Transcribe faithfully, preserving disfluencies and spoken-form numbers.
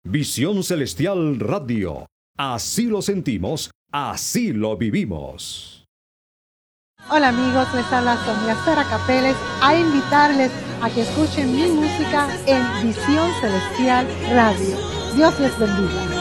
Visión Celestial Radio. Así lo sentimos, así lo vivimos. Hola amigos, les habla Sonia Sara Capeles a invitarles a que escuchen mi música en Visión Celestial Radio. Dios les bendiga.